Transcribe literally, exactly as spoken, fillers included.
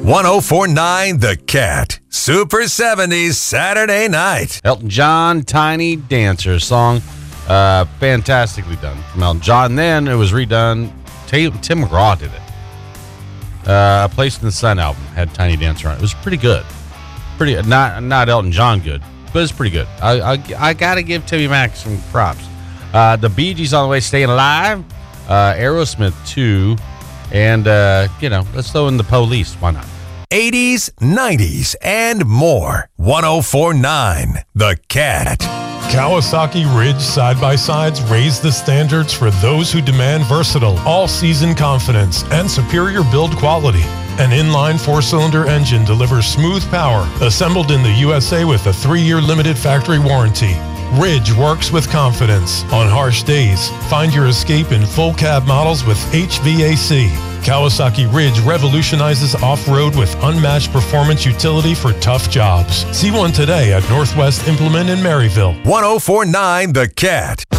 one oh four point nine The Cat. Super seventies Saturday night. Elton John, Tiny Dancer song. Uh, fantastically done from Elton John. And then it was redone. Tim, Tim McGraw did it. Uh, Place in the Sun album had Tiny Dancer on it. It was pretty good. Pretty not not Elton John good, but it's pretty good. I I, I got to give Timmy Mack some props. Uh, the Bee Gees on the way, Staying Alive. Uh, Aerosmith two, and uh, you know, let's throw in the Police. Why not? eighties, nineties, and more. one oh four point nine The Cat. Kawasaki Ridge side-by-sides raise the standards for those who demand versatile, all-season confidence and superior build quality. An inline four-cylinder engine delivers smooth power, assembled in the U S A with a three-year limited factory warranty. Ridge works with confidence. On harsh days, find your escape in full cab models with H V A C. Kawasaki Ridge revolutionizes off-road with unmatched performance utility for tough jobs. See one today at Northwest Implement in Maryville. one oh four point nine The Cat.